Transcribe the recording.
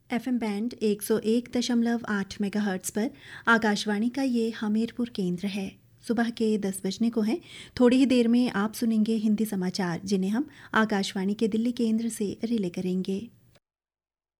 FM band 101.8 megahertz पर आकाशवाणी का ये हमीरपुर केंद्र है। सुबह के 10 बजने को हैं। थोड़ी ही देर में आप सुनेंगे हिंदी समाचार, जिन्हें हम आकाशवाणी के दिल्ली केंद्र से रिले करेंगे।